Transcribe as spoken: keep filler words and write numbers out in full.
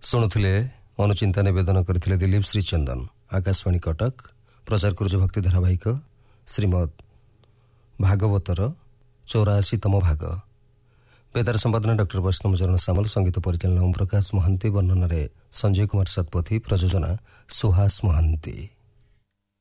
ଶୁଣୁଥିଲେ ଅନୁଚିନ୍ତା ନିବେଦନ କରିଥିଲେ ଦିଲ୍ଲୀପ ଶ୍ରୀଚନ୍ଦନ। ଆକାଶବାଣୀ କଟକ ପ୍ରଚାର କରୁଛି ଭକ୍ତି ଧାରାବାହିକ ଶ୍ରୀମଦ୍ ଭାଗବତର ଚଉରାଅଶୀତମ ଭାଗ। ବେତାର ସମ୍ପାଦନା ଡକ୍ଟର ବୈଷ୍ଣବ ଚରଣ ସାମଲ, ସଙ୍ଗୀତ ପରିଚାଳନା ଓମ୍ ପ୍ରକାଶ ମହାନ୍ତି, ବର୍ଣ୍ଣନାରେ ସଞ୍ଜୟ କୁମାର ଶତପଥୀ, ପ୍ରଯୋଜନା ସୁହାସ ମହାନ୍ତି।